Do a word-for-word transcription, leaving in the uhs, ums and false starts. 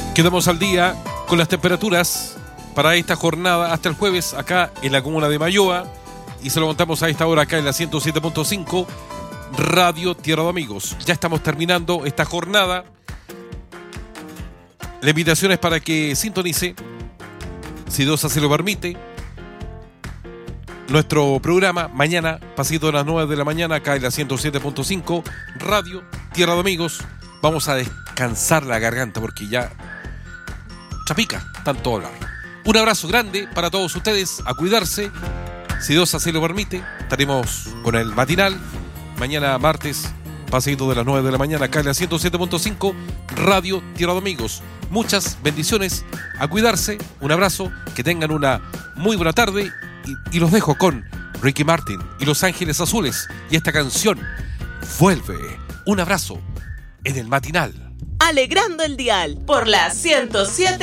Quedamos al día con las temperaturas para esta jornada hasta el jueves acá en la comuna de Mayoa, y se lo contamos a esta hora acá en la ciento siete punto cinco Radio Tierra de Amigos. Ya estamos terminando esta jornada. La invitación es para que sintonice, si Dios así lo permite, nuestro programa mañana, pasito de las nueve de la mañana, acá en la ciento siete punto cinco Radio Tierra de Amigos. Vamos a descansar la garganta porque ya chapica tanto hablar. Un abrazo grande para todos ustedes, a cuidarse. Si Dios así lo permite, estaremos con el matinal mañana martes, pasito de las nueve de la mañana, acá en la ciento siete punto cinco Radio Tierra de Amigos. Muchas bendiciones, a cuidarse, un abrazo, que tengan una muy buena tarde, y, y los dejo con Ricky Martin y Los Ángeles Azules y esta canción, Vuelve. Un abrazo en el matinal. Alegrando el dial por la ciento siete.